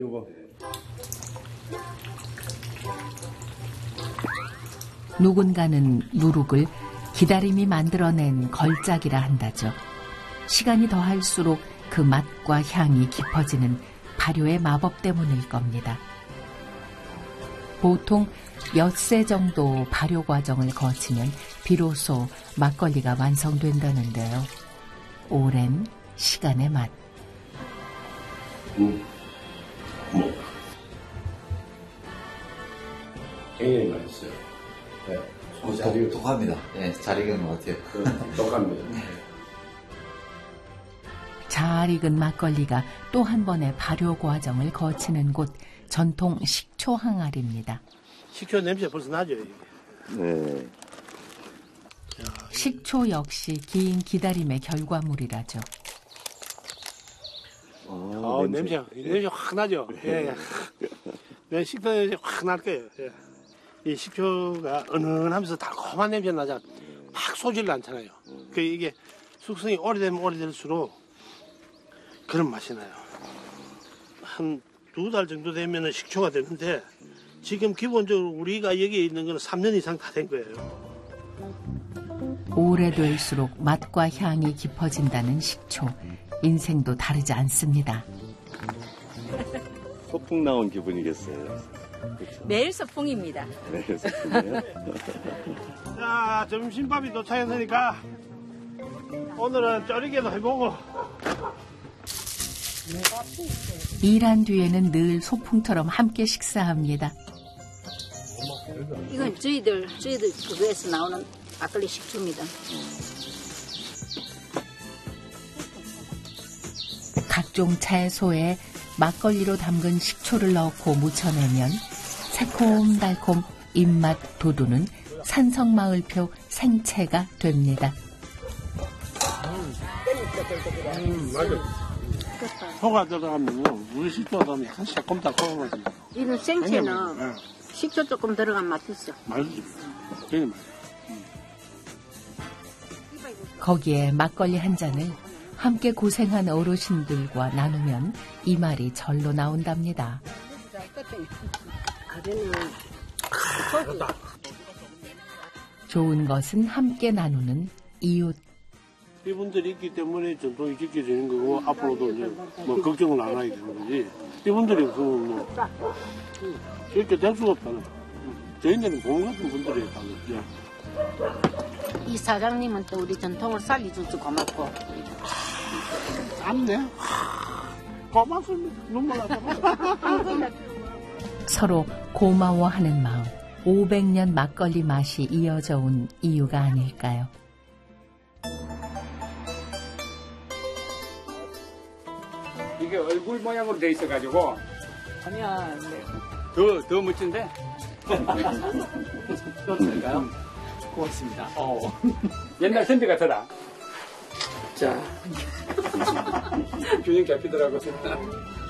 요거. 누군가는 누룩을 기다림이 만들어낸 걸작이라 한다죠. 시간이 더할수록 그 맛과 향이 깊어지는 발효의 마법 때문일 겁니다. 보통 엿새 정도 발효 과정을 거치면 비로소 막걸리가 완성된다는데요. 오랜 시간의 맛. 굉장히 맛있어요. 네. 독합니다. 네, 잘 익은 것 같아요. 독합니다. 잘 익은 막걸리가 또 한 번의 발효 과정을 거치는 곳 전통 식초 항아리입니다. 식초 냄새 벌써 나죠, 이게. 네. 식초 역시 긴 기다림의 결과물이라죠. 냄새 확 나죠. 예. 예. 식초 냄새 확 날 거예요. 예. 이 식초가 은은하면서 달콤한 냄새 나잖아. 막 쏘질 않잖아요. 이게 숙성이 오래되면 오래될수록 그런 맛이 나요. 한 2달 정도 되면 식초가 되는데 지금 기본적으로 우리가 여기에 있는 건 3년 이상 다 된 거예요. 오래될수록 맛과 향이 깊어진다는 식초. 인생도 다르지 않습니다. 소풍 나온 기분이겠어요. 그렇죠? 매일 소풍입니다. 네, 소풍이요. 자, 점심밥이 도착했으니까 오늘은 쩌리게도 해보고. 일한 뒤에는 늘 소풍처럼 함께 식사합니다. 이건 저희들 그거에서 나오는 막걸리 식초입니다. 각종 채소에 막걸리로 담근 식초를 넣고 무쳐내면 새콤달콤 입맛 돋우는 산성마을표 생채가 됩니다. 맞아. 소가 들어가면 우리 식초가 들어가면 약간 새콤달콤하거든요. 이는 생채는 식초 조금 들어가면 맛있어. 맛있지. 되게 맛있어. 거기에 막걸리 한 잔을 함께 고생한 어르신들과 나누면 이 말이 절로 나온답니다. 좋은 것은 함께 나누는 이웃. 이분들이 있기 때문에 전통이 지켜지는 거고 앞으로도 이제 뭐 걱정을 안 하게 되는 거지. 이분들이 없으면 뭐 이렇게 될 수가 없다는. 저희들은 고문 같은 분들이 있다는. 이 사장님은 또 우리 전통을 살려줘서 고맙고. 안 고맙습니다. 눈물 나서. 서로 고마워하는 마음. 500년 막걸리 맛이 이어져 온 이유가 아닐까요? 이게 얼굴 모양으로 돼 있어가지고 아니야. 더 멋진데? 그럴까요? 고맙습니다. 옛날 선대 같더라. 자. 균형 잡히더라고.